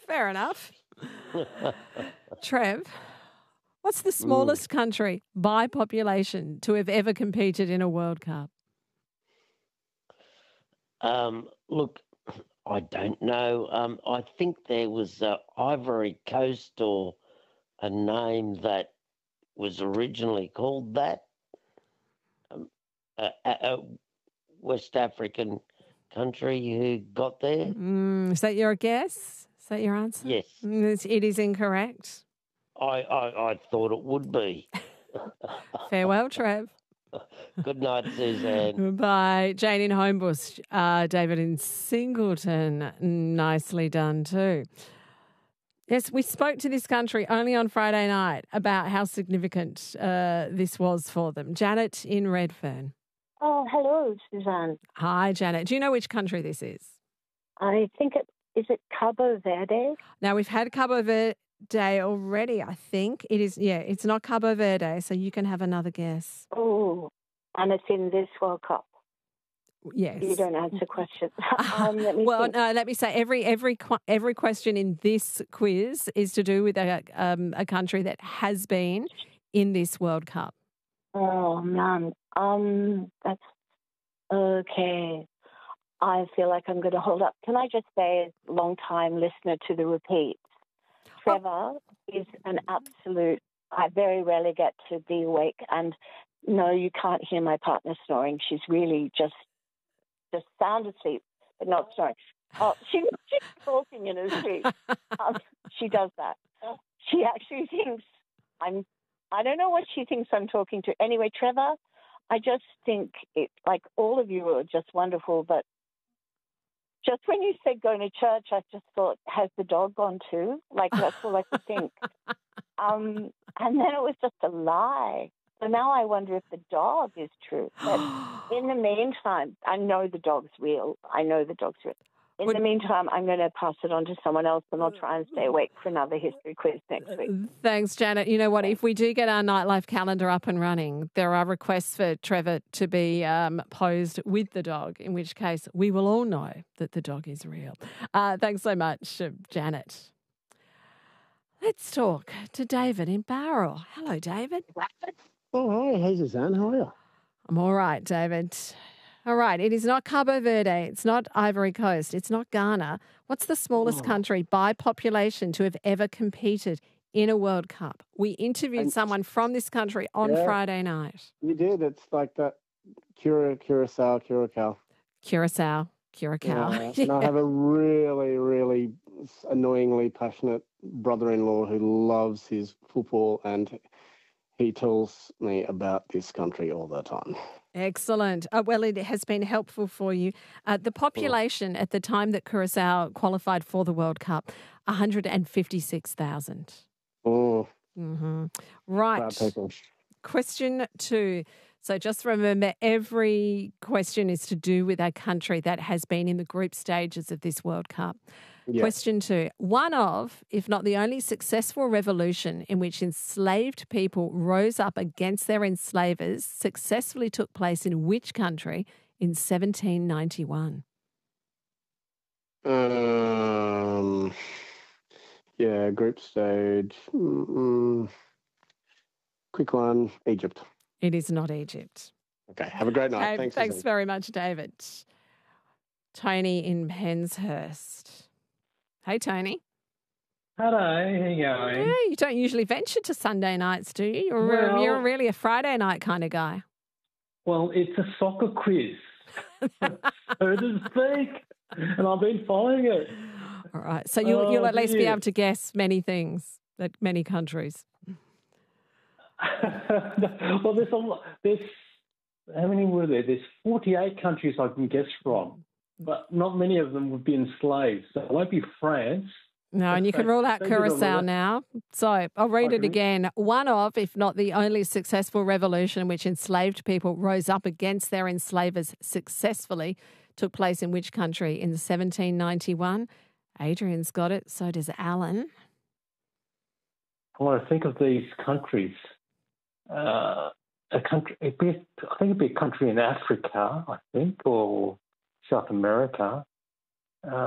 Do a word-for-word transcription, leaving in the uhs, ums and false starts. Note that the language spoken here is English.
Fair enough. Trev, what's the smallest Mm. country by population to have ever competed in a World Cup? Um, look, I don't know. Um, I think there was uh, Ivory Coast or a name that was originally called that. Um, a, a, a West African country who got there. Mm, is that your guess? Is that your answer? Yes, Mm, it's- It is incorrect. I, I, I thought it would be. Farewell, Trev. Good night, Suzanne. By Jane in Homebush, uh, David in Singleton. Nicely done too. Yes, we spoke to this country only on Friday night about how significant uh, this was for them. Janet in Redfern. Oh, hello, Suzanne. Hi, Janet. Do you know which country this is? I think it is it Cabo Verde. Now, we've had Cabo Verde already, I think. It is, yeah, it's not Cabo Verde, so you can have another guess. Oh, and it's in this World Cup. Yes. You don't answer questions. um, let me well, think. no, let me say every every qu- every question in this quiz is to do with a um, a country that has been in this World Cup. Oh man, um, that's okay. I feel like I'm going to hold up. Can I just say, as a long-time listener to the repeats, Trevor is an absolute. I very rarely get to be awake, and no, you can't hear my partner snoring. She's really just just sound asleep, but not snoring. Oh, she, she's talking in her sleep. Um, she does that. She actually thinks I'm. I don't know what she thinks I'm talking to. Anyway, Trevor, I just think it. Like all of you are just wonderful, but just when you said going to church, I just thought, has the dog gone too? Like that's all I could think. Um, and then it was just a lie. So now I wonder if the dog is true. But in the meantime, I know the dog's real. I know the dog's real. In Would- the meantime, I'm going to pass it on to someone else, and I'll try and stay awake for another history quiz next week. Thanks, Janet. You know what? If we do get our nightlife calendar up and running, there are requests for Trevor to be um, posed with the dog, in which case we will all know that the dog is real. Uh, thanks so much, uh, Janet. Let's talk to David in Bowral. Hello, David. Oh, hi. Hey, Suzanne. How are you? I'm all right, David. All right. It is not Cabo Verde. It's not Ivory Coast. It's not Ghana. What's the smallest Oh. country by population to have ever competed in a World Cup? We interviewed And- someone from this country on Yeah. Friday night. You did. It's like that Cura, Curacao, Curacao. Curacao. Curacao. Yeah. And I have a really, really annoyingly passionate brother-in-law who loves his football, and he tells me about this country all the time. Excellent. Uh, well, it has been helpful for you. Uh, the population at the time that Curacao qualified for the World Cup, one hundred fifty-six thousand. Oh, Mm-hmm. proud Right. people. Question two. So just remember, every question is to do with a country that has been in the group stages of this World Cup. Yeah. Question two. One of, if not the only successful revolution in which enslaved people rose up against their enslavers successfully took place in which country in seventeen ninety-one? Um, yeah, group stage. Mm-mm. Quick one, Egypt. It is not Egypt. Okay, have a great night. Hey, Thanks, thanks Suzanne. very much, David. Tony in Penshurst. Hey, Tony. Hello, how you going? Yeah, you don't usually venture to Sunday nights, do you? You're, Well- you're really a Friday night kind of guy. Well, it's a soccer quiz, so to speak, and I've been following it. All right. So you'll, Oh, you'll at least be dear. able to guess many things at many countries. Well, there's a lot. There's how many were there? There's forty-eight countries I can guess from, but not many of them would be enslaved. So it won't be France. No, and you can rule out Don't get all Curacao that. now. So I'll read it Okay. again. One of, if not the only successful revolution in which enslaved people rose up against their enslavers successfully took place in which country in seventeen ninety-one? Adrian's got it. So does Alan. I want to think of these countries. Uh, a country, it'd be, I think it'd be a country in Africa, I think, or South America. Uh,